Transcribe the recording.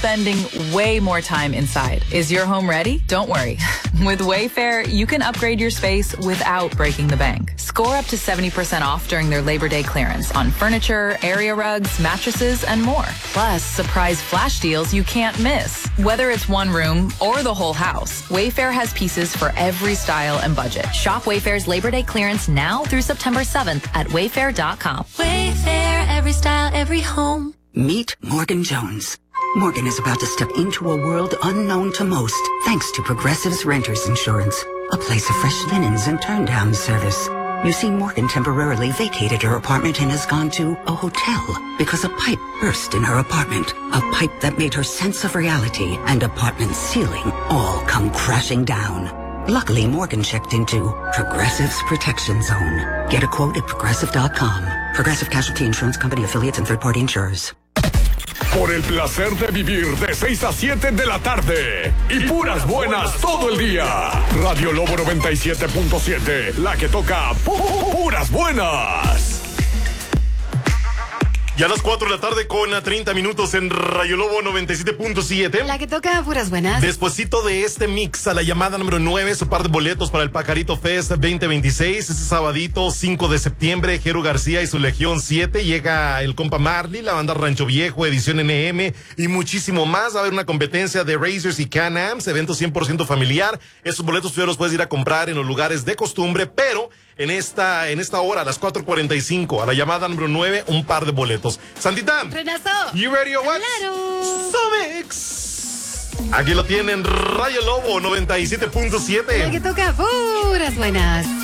spending way more time inside. Is your home ready? Don't worry. With Wayfair, you can upgrade your space without breaking the bank. Score up to 70% off during their Labor Day clearance on furniture, area rugs, mattresses, and more. Plus, surprise flash deals you can't miss. Whether it's one room or the whole house, Wayfair has pieces for every style and budget. Shop Wayfair's Labor Day clearance now through September 7th at wayfair.com. Wayfair, every style, every home. Meet Morgan Jones. Morgan is about to step into a world unknown to most, thanks to Progressive's Renters Insurance, a place of fresh linens and turn-down service. You see, Morgan temporarily vacated her apartment and has gone to a hotel because a pipe burst in her apartment, a pipe that made her sense of reality and apartment ceiling all come crashing down. Luckily, Morgan checked into Progressive's Protection Zone. Get a quote at Progressive.com. Progressive Casualty Insurance Company, affiliates, and third-party insurers. Por el placer de vivir de 6 a 7 de la tarde y puras buenas todo el día. Radio Lobo 97.7, la que toca puras buenas. Ya a las 4 de la tarde con 30 minutos en Radio Lobo 97.7. La que toca puras buenas. Despuésito de este mix, a la llamada número 9, su par de boletos para el Pajarito Fest 2026. Este sabadito 5 de septiembre, Jero García y su Legión 7. Llega el compa Marley, la banda Rancho Viejo, edición NM y muchísimo más. Va a haber una competencia de Razors y Can-Ams, evento 100% familiar. Estos boletos tú los puedes ir a comprar en los lugares de costumbre, pero en esta hora, a las 4:45, a la llamada número 9, un par de boletos. Santita. Renazo. You ready or what? Claro. Somix. Aquí lo tienen, Radio Lobo 97.7. La que toca puras buenas.